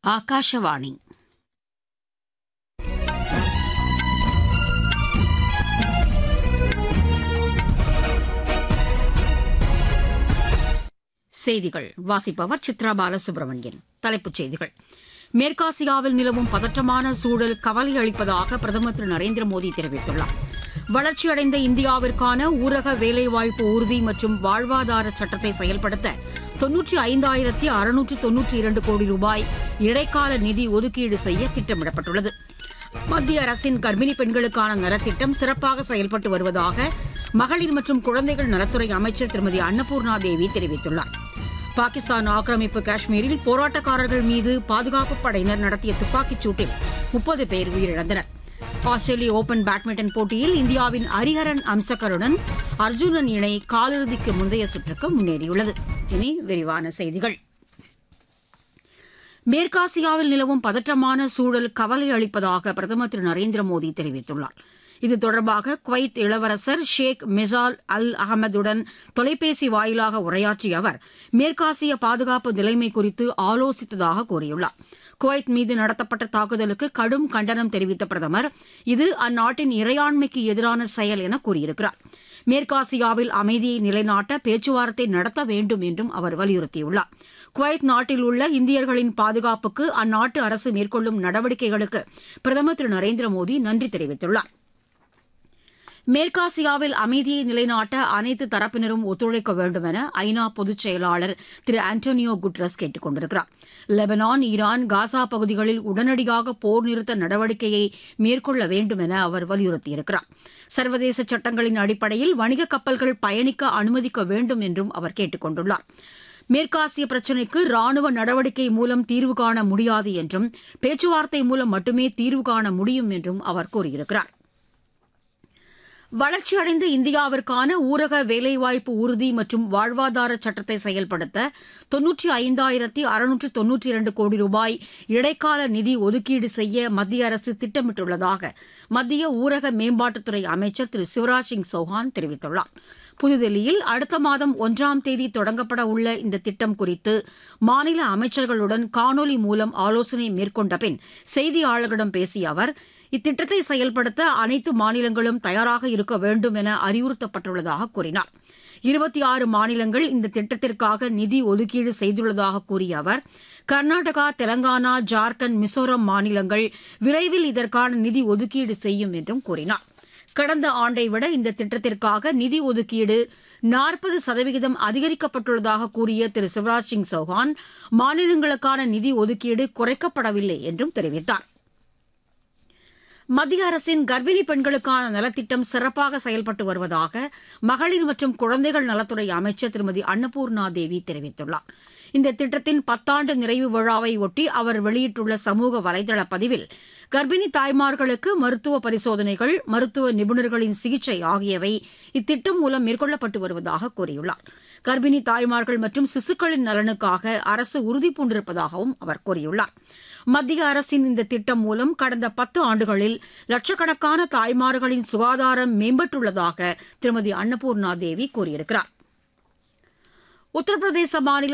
ಆಕಾಶವಾಣಿ செய்திகள் வாசிப்பவர் சித்ரா பாலசுப்ரமணியன். தலைப்புச் செய்திகள். மேற்காசியாவில் நிலவும் பதற்றமான சூழல் கவலை அளிப்பதாக பிரதமர் திரு நரேந்திர மோடி தெரிவித்துள்ளார். வளர்ச்சியடைந்த இந்தியாவிற்கான ஊரக வேலைவாய்ப்பு உறுதி மற்றும் வாழ்வாதார சட்டத்தை செயல்படுத்த 95,692 கோடி ரூபாய் இடைக்கால நிதி ஒதுக்கீடு செய்ய திட்டமிடப்பட்டுள்ளது. மத்திய அரசின் கர்ப்பிணி பெண்களுக்கான நலத்திட்டம் சிறப்பாக செயல்பட்டு வருவதாக மகளிர் மற்றும் குழந்தைகள் நலத்துறை அமைச்சர் திருமதி அன்னபூர்ணா தேவி தெரிவித்துள்ளார். பாகிஸ்தான் ஆக்கிரமிப்பு காஷ்மீரில் போராட்டக்காரர்கள் மீது பாதுகாப்புப் படையினர் நடத்திய துப்பாக்கிச் சூட்டில் 30 பேர் உயிரிழந்தனர். ஆஸ்திரேலிய ஓபன் பேட்மிண்டன் போட்டியில் இந்தியாவின் ஹரிஹரன் அம்சகருடன் அர்ஜுனன் இணை காலிறுதிக்கு முந்தைய சுற்றுக்கு முன்னேறியுள்ளது. இனி விரிவான செய்திகள். மேற்காசியாவில் நிலவும் பதற்றமான சூழல் கவலை அளிப்பதாக பிரதமர் திரு நரேந்திர மோடி தெரிவித்துள்ளார். இது தொடர்பாக குவைத் இளவரசர் ஷேக் மிசால் அல் அகமதுடன் தொலைபேசி வாயிலாக உரையாற்றிய அவர் மேற்காசிய பாதுகாப்பு நிலைமை குறித்து ஆலோசித்ததாக கூறியுள்ளார். குவைத் மீது நடத்தப்பட்ட தாக்குதலுக்கு கடும் கண்டனம் தெரிவித்த பிரதமர் இது அந்நாட்டின் இறையாண்மைக்கு எதிரான செயல் என கூறியிருக்கிறார். மேற்காசியாவில் அமைதியை நிலைநாட்ட பேச்சுவார்த்தை நடத்த வேண்டும் என்றும் அவர் வலியுறுத்தியுள்ளார். குவைத் நாட்டில் உள்ள இந்தியர்களின் பாதுகாப்புக்கு அந்நாட்டு அரசு மேற்கொள்ளும் நடவடிக்கைகளுக்கு பிரதமர் திரு நரேந்திர மோடி நன்றி தெரிவித்துள்ளார். மேற்காசியாவில் அமைதியை நிலைநாட்ட அனைத்து தரப்பினரும் ஒத்துழைக்க வேண்டும் என ஐநா பொதுச் செயலாளர் திரு ஆண்டோனியோ குட்ரஸ் கேட்டுக் கொண்டிருக்கிறார். லெபனான், ஈரான், காசா பகுதிகளில் உடனடியாக போர் நிறுத்த நடவடிக்கையை மேற்கொள்ள வேண்டும் என அவர் வலியுறுத்தியிருக்கிறார். சர்வதேச சட்டங்களின் அடிப்படையில் வணிக கப்பல்கள் பயணிக்க அனுமதிக்க வேண்டும் என்றும் அவர் கேட்டுக் கொண்டுள்ளார். மேற்காசிய பிரச்சினைக்கு ராணுவ நடவடிக்கை மூலம் தீர்வு காண முடியாது என்றும் பேச்சுவார்த்தை மூலம் மட்டுமே தீர்வு காண முடியும் என்றும் அவர் கூறியிருக்கிறார். வளர்ச்சியடைந்த இந்தியாவிற்கான ஊரக வேலைவாய்ப்பு உறுதி மற்றும் வாழ்வாதார சட்டத்தை செயல்படுத்த 95,692 கோடி ரூபாய் இடைக்கால நிதி ஒதுக்கீடு செய்ய மத்திய அரசு திட்டமிட்டுள்ளதாக மத்திய ஊரக மேம்பாட்டுத்துறை அமைச்சர் திரு சிவராஜ் சிங் சௌஹான் தெரிவித்துள்ளார். புதுதில்லியில் அடுத்த மாதம் 1ஆம் தேதி தொடங்கப்பட உள்ள இந்த திட்டம் குறித்து மாநில அமைச்சர்களுடன் காணொலி மூலம் ஆலோசனை மேற்கொண்ட பின் செய்தியாளர்களிடம் பேசிய அவர் இத்திட்டத்தை செயல்படுத்த அனைத்து மாநிலங்களும் தயாராக இருக்க வேண்டும் என அறிவுறுத்தப்பட்டுள்ளதாக கூறினார். 26 மாநிலங்கள் இந்த திட்டத்திற்காக நிதி ஒதுக்கீடு செய்துள்ளதாக கூறிய அவர் கர்நாடகா, தெலங்கானா, ஜார்க்கண்ட், மிசோரம் மாநிலங்கள் விரைவில் இதற்கான நிதி ஒதுக்கீடு செய்யும் என்றும் கூறினார். கடந்த ஆண்டை விட இந்த திட்டத்திற்காக நிதி ஒதுக்கீடு 40% அதிகரிக்கப்பட்டுள்ளதாக கூறிய திரு சிவராஜ் சிங் சௌஹான் மாநிலங்களுக்கான நிதி ஒதுக்கீடு குறைக்கப்படவில்லை என்றும் தெரிவித்தார். மத்திய அரசின் கர்ப்பிணி பெண்களுக்கான நலத்திட்டம் சிறப்பாக செயல்பட்டு வருவதாக மகளிர் மற்றும் குழந்தைகள் நலத்துறை அமைச்சர் திருமதி அன்னபூர்ணா தேவி தெரிவித்துள்ளார். இந்த திட்டத்தின் 10ஆண்டு நிறைவு விழாவை ஒட்டி அவர் வெளியிட்டுள்ள சமூக வலைதள பதிவில் கர்ப்பிணி தாய்மார்களுக்கு மருத்துவ பரிசோதனைகள், மருத்துவ நிபுணர்களின் சிகிச்சை ஆகியவை இத்திட்டம் மூலம் மேற்கொள்ளப்பட்டு வருவதாக கூறியுள்ளார். கர்ப்பிணி தாய்மார்கள் மற்றும் சிசுக்களின் நலனுக்காக அரசு உறுதிபூண்டிருப்பதாகவும் அவர் கூறியுள்ளார். மத்திய அரசின் இந்த திட்டம் மூலம் கடந்த 10 ஆண்டுகளில் லட்சக்கணக்கான தாய்மார்களின் சுகாதாரம் மேம்பட்டுள்ளதாக திருமதி அன்னபூர்ணா தேவி கூறியிருக்கிறார். உத்தரப்பிரதேச மாநிலம்